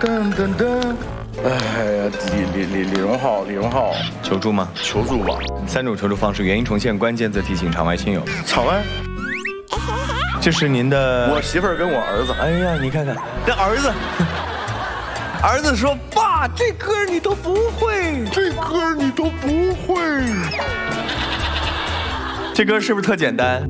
噔噔噔。哎呀，李荣浩， 求助吗？ 求助吧。 3种求助方式，原因重现，关键字提醒场外亲友。 场外， 这是您的。 我媳妇儿跟我儿子。 哎呀，你看看，这儿子，儿子说：“爸，这歌你都不会， 这歌你都不会。” 这歌是不是特简单？